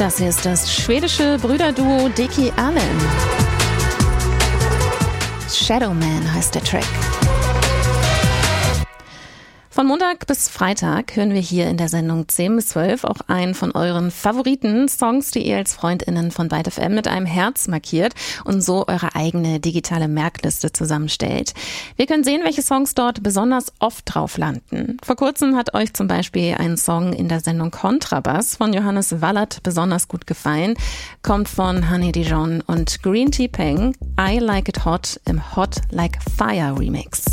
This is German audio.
Das hier ist das schwedische Brüderduo Dickie Allen. Shadowman heißt der Track. Von Montag bis Freitag hören wir hier in der Sendung 10 bis 12 auch einen von euren Favoriten-Songs, die ihr als FreundInnen von Byte FM mit einem Herz markiert und so eure eigene digitale Merkliste zusammenstellt. Wir können sehen, welche Songs dort besonders oft drauf landen. Vor kurzem hat euch zum Beispiel ein Song in der Sendung Kontrabass von Johannes Wallert besonders gut gefallen. Kommt von Honey Dijon und Green Tea Peng, I Like It Hot im Hot Like Fire Remix.